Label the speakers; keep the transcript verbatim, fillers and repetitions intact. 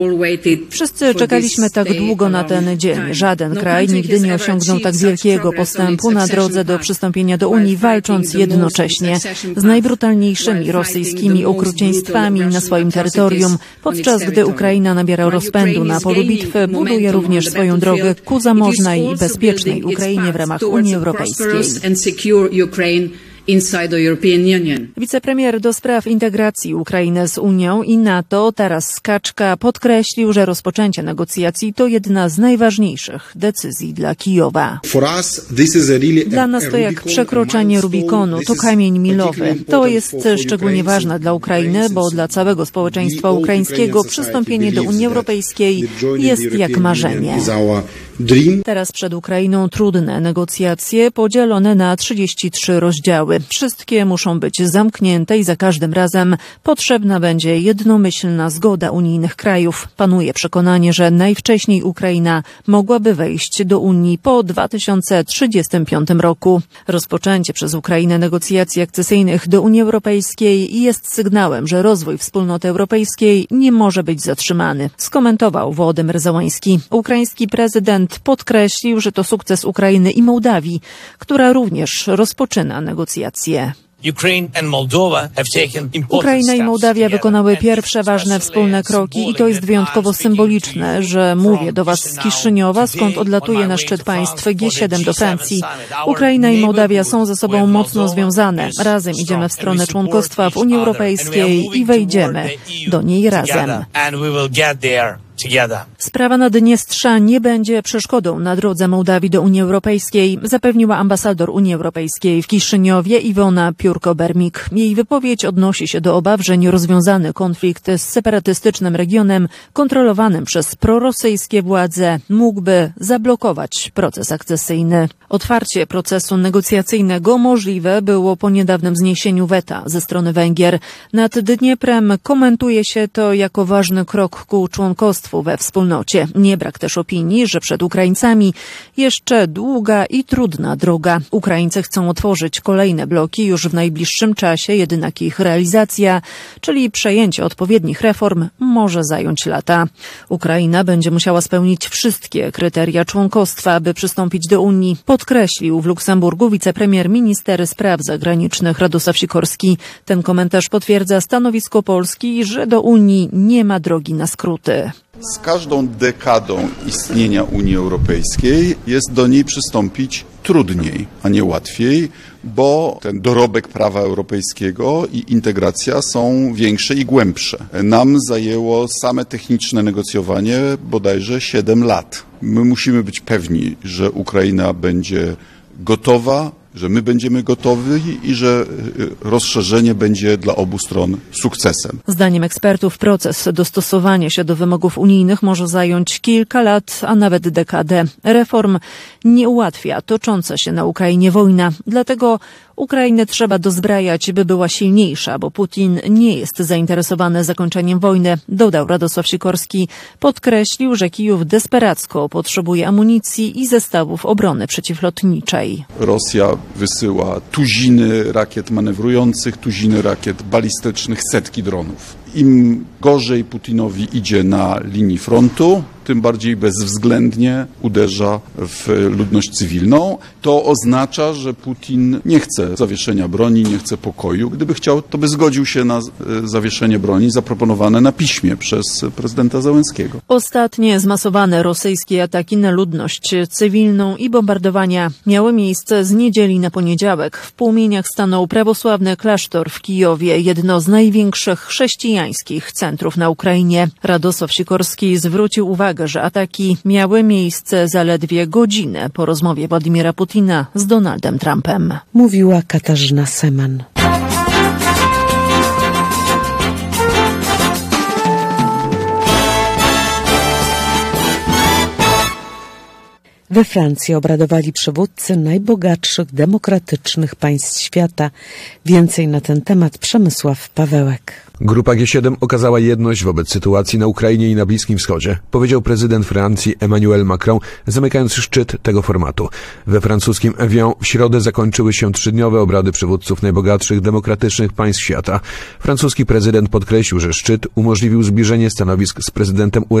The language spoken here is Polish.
Speaker 1: Wszyscy czekaliśmy tak długo na ten dzień. Żaden kraj nigdy nie osiągnął tak wielkiego postępu na drodze do przystąpienia do Unii, walcząc jednocześnie z najbrutalniejszymi rosyjskimi okrucieństwami na swoim terytorium, podczas gdy Ukraina nabiera rozpędu na polu bitwy, buduje również swoją drogę ku zamożnej i bezpiecznej Ukrainie w ramach Unii Europejskiej. Wicepremier do spraw integracji Ukrainy z Unią i NATO Taras Kaczka podkreślił, że rozpoczęcie negocjacji to jedna z najważniejszych decyzji dla Kijowa. Dla nas to jak przekroczenie Rubikonu, to kamień milowy. To jest szczególnie ważne dla Ukrainy, bo dla całego społeczeństwa ukraińskiego przystąpienie do Unii Europejskiej jest jak marzenie. Teraz przed Ukrainą trudne negocjacje podzielone na trzydzieści trzy rozdziały. Wszystkie muszą być zamknięte i za każdym razem potrzebna będzie jednomyślna zgoda unijnych krajów. Panuje przekonanie, że najwcześniej Ukraina mogłaby wejść do Unii po dwa tysiące trzydziestym piątym roku. Rozpoczęcie przez Ukrainę negocjacji akcesyjnych do Unii Europejskiej jest sygnałem, że rozwój wspólnoty europejskiej nie może być zatrzymany, skomentował Wołodymyr Zełański. Ukraiński prezydent podkreślił, że to sukces Ukrainy i Mołdawii, która również rozpoczyna negocjacje. Ukraina i Mołdawia wykonały pierwsze ważne wspólne kroki i to jest wyjątkowo symboliczne, że mówię do Was z Kiszyniowa, skąd odlatuje na szczyt państw G siedem do Francji. Ukraina i Mołdawia są ze sobą mocno związane. Razem idziemy w stronę członkostwa w Unii Europejskiej i wejdziemy do niej razem. Sprawa Naddniestrza nie będzie przeszkodą na drodze Mołdawii do Unii Europejskiej, zapewniła ambasador Unii Europejskiej w Kiszyniowie Iwona Piórko-Bermik. Jej wypowiedź odnosi się do obaw, że nierozwiązany konflikt z separatystycznym regionem kontrolowanym przez prorosyjskie władze mógłby zablokować proces akcesyjny. Otwarcie procesu negocjacyjnego możliwe było po niedawnym zniesieniu weta ze strony Węgier. Nad Dnieprem komentuje się to jako ważny krok ku członkostwu we wspólnocie. Nie brak też opinii, że przed Ukraińcami jeszcze długa i trudna droga. Ukraińcy chcą otworzyć kolejne bloki już w najbliższym czasie, jednak ich realizacja, czyli przejęcie odpowiednich reform, może zająć lata. Ukraina będzie musiała spełnić wszystkie kryteria członkostwa, aby przystąpić do Unii, podkreślił w Luksemburgu wicepremier minister spraw zagranicznych Radosław Sikorski. Ten komentarz potwierdza stanowisko Polski, że do Unii nie ma drogi na skróty.
Speaker 2: Z każdą dekadą istnienia Unii Europejskiej jest do niej przystąpić trudniej, a nie łatwiej, bo ten dorobek prawa europejskiego i integracja są większe i głębsze. Nam zajęło same techniczne negocjowanie bodajże siedem lat. My musimy być pewni, że Ukraina będzie gotowa, że my będziemy gotowi i że rozszerzenie będzie dla obu stron sukcesem.
Speaker 1: Zdaniem ekspertów proces dostosowania się do wymogów unijnych może zająć kilka lat, a nawet dekadę. Reform nie ułatwia tocząca się na Ukrainie wojna. Dlatego Ukrainę trzeba dozbrajać, by była silniejsza, bo Putin nie jest zainteresowany zakończeniem wojny, dodał Radosław Sikorski. Podkreślił, że Kijów desperacko potrzebuje amunicji i zestawów obrony przeciwlotniczej.
Speaker 2: Rosja wysyła tuziny rakiet manewrujących, tuziny rakiet balistycznych, setki dronów. Im gorzej Putinowi idzie na linii frontu, tym bardziej bezwzględnie uderza w ludność cywilną. To oznacza, że Putin nie chce zawieszenia broni, nie chce pokoju. Gdyby chciał, to by zgodził się na zawieszenie broni zaproponowane na piśmie przez prezydenta Zełenskiego.
Speaker 1: Ostatnie zmasowane rosyjskie ataki na ludność cywilną i bombardowania miały miejsce z niedzieli na poniedziałek. W płomieniach stanął prawosławny klasztor w Kijowie, jedno z największych chrześcijańskich centrów na Ukrainie. Radosław Sikorski zwrócił uwagę, że ataki miały miejsce zaledwie godzinę po rozmowie Władimira Putina z Donaldem Trumpem.
Speaker 3: Mówiła Katarzyna Seman. We Francji obradowali przywódcy najbogatszych, demokratycznych państw świata. Więcej na ten temat Przemysław Pawełek.
Speaker 4: Grupa G siedem okazała jedność wobec sytuacji na Ukrainie i na Bliskim Wschodzie, powiedział prezydent Francji Emmanuel Macron, zamykając szczyt tego formatu. We francuskim Evian w środę zakończyły się trzydniowe obrady przywódców najbogatszych demokratycznych państw świata. Francuski prezydent podkreślił, że szczyt umożliwił zbliżenie stanowisk z prezydentem U S A